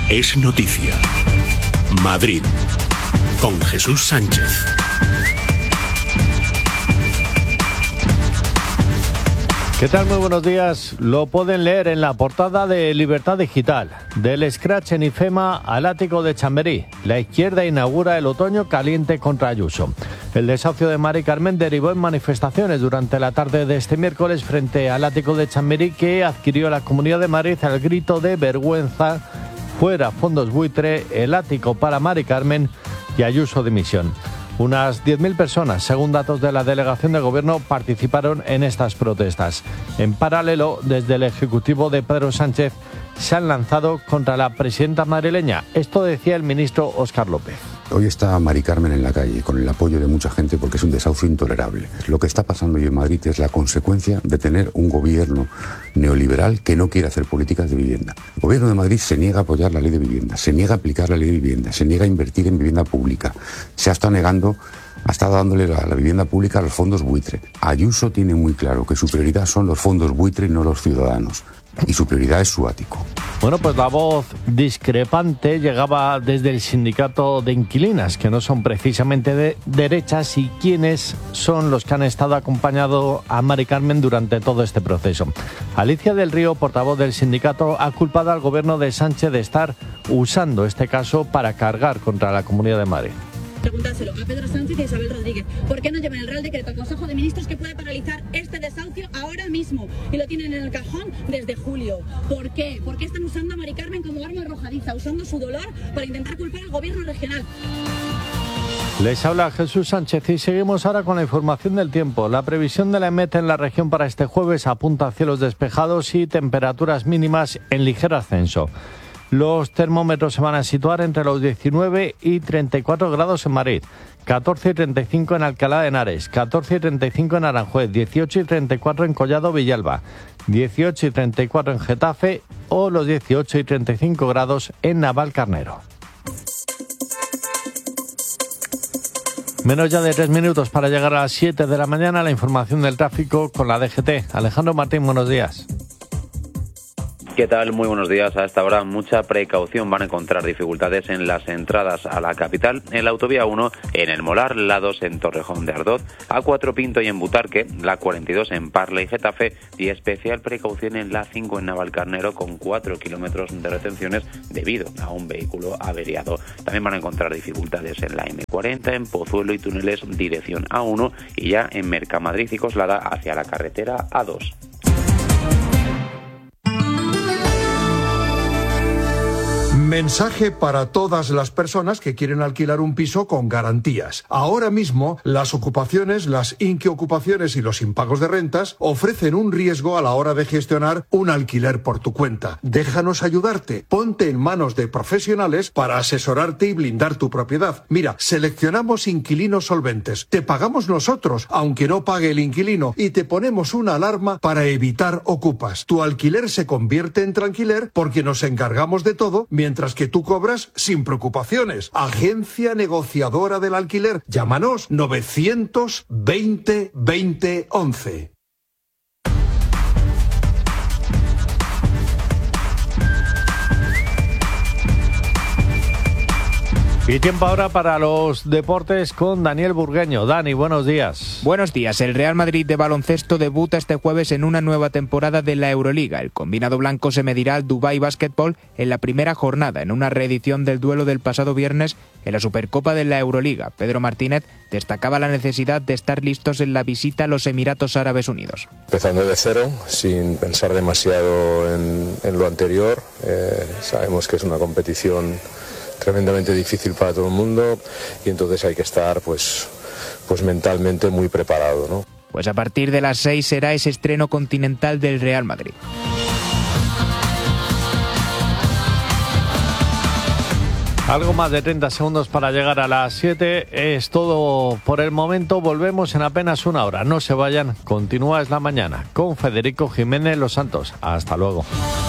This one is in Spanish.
es noticia. Madrid, con Jesús Sánchez. ¿Qué tal? Muy buenos días. Lo pueden leer en la portada de Libertad Digital. Del Scratch en IFEMA al ático de Chamberí. La izquierda inaugura el otoño caliente contra Ayuso. El desahucio de Mari Carmen derivó en manifestaciones durante la tarde de este miércoles frente al ático de Chamberí, que adquirió la Comunidad de Madrid al grito de vergüenza, fuera fondos buitre, el ático para Mari Carmen y Ayuso dimisión. Unas 10.000 personas, según datos de la Delegación de Gobierno, participaron en estas protestas. En paralelo, desde el Ejecutivo de Pedro Sánchez se han lanzado contra la presidenta madrileña. Esto decía el ministro Óscar López. Hoy está Mari Carmen en la calle con el apoyo de mucha gente porque es un desahucio intolerable. Lo que está pasando hoy en Madrid es la consecuencia de tener un gobierno neoliberal que no quiere hacer políticas de vivienda. El gobierno de Madrid se niega a apoyar la ley de vivienda, se niega a aplicar la ley de vivienda, se niega a invertir en vivienda pública, se ha estado negando, ha estado dándole la vivienda pública a los fondos buitre. Ayuso tiene muy claro que su prioridad son los fondos buitre y no los ciudadanos. Y su prioridad es su ático. Bueno, pues la voz discrepante llegaba desde el sindicato de inquilinas, que no son precisamente de derechas, y quienes son los que han estado acompañando a Mari Carmen durante todo este proceso. Alicia del Río, portavoz del sindicato, ha culpado al gobierno de Sánchez de estar usando este caso para cargar contra la Comunidad de Madrid. Preguntárselo a Pedro Sánchez y a Isabel Rodríguez. ¿Por qué no llevan el Real Decreto al Consejo de Ministros que puede paralizar este desahucio ahora mismo? Y lo tienen en el cajón desde julio. ¿Por qué? ¿Por qué están usando a Mari Carmen como arma arrojadiza, usando su dolor para intentar culpar al gobierno regional? Les habla Jesús Sánchez y seguimos ahora con la información del tiempo. La previsión de la EMET en la región para este jueves apunta a cielos despejados y temperaturas mínimas en ligero ascenso. Los termómetros se van a situar entre los 19 y 34 grados en Madrid, 14 y 35 en Alcalá de Henares, 14 y 35 en Aranjuez, 18 y 34 en Collado Villalba, 18 y 34 en Getafe o los 18 y 35 grados en Navalcarnero. Menos ya de 3 minutos para llegar a las 7 de la mañana, la información del tráfico con la DGT. Alejandro Martín, buenos días. ¿Qué tal? Muy buenos días. A esta hora mucha precaución. Van a encontrar dificultades en las entradas a la capital, en la autovía 1, en el Molar, la 2 en Torrejón de Ardoz, A4 Pinto y en Butarque, la 42 en Parla y Getafe, y especial precaución en la 5 en Navalcarnero, con 4 kilómetros de retenciones debido a un vehículo averiado. También van a encontrar dificultades en la M40, en Pozuelo y túneles dirección A1, y ya en Mercamadrid y Coslada hacia la carretera A2. Mensaje para todas las personas que quieren alquilar un piso con garantías. Ahora mismo, las ocupaciones, las inquiocupaciones y los impagos de rentas ofrecen un riesgo a la hora de gestionar un alquiler por tu cuenta. Déjanos ayudarte. Ponte en manos de profesionales para asesorarte y blindar tu propiedad. Mira, seleccionamos inquilinos solventes. Te pagamos nosotros, aunque no pague el inquilino, y te ponemos una alarma para evitar ocupas. Tu alquiler se convierte en tranquiler porque nos encargamos de todo, mientras que tú cobras sin preocupaciones. Agencia negociadora del alquiler. Llámanos 920 20 11. Y tiempo ahora para los deportes con Daniel Burgueño. Dani, buenos días. Buenos días. El Real Madrid de baloncesto debuta este jueves en una nueva temporada de la Euroliga. El combinado blanco se medirá al Dubai Basketball en la primera jornada, en una reedición del duelo del pasado viernes en la Supercopa de la Euroliga. Pedro Martínez destacaba la necesidad de estar listos en la visita a los Emiratos Árabes Unidos. Empezando de cero, sin pensar demasiado en lo anterior. Sabemos que es una competición tremendamente difícil para todo el mundo y entonces hay que estar pues mentalmente muy preparado, ¿no? Pues a partir de las 6 será ese estreno continental del Real Madrid. Algo más de 30 segundos para llegar a las 7. Es todo por el momento. Volvemos en apenas una hora. No se vayan. Continúa Es la Mañana con Federico Jiménez Los Santos. Hasta luego.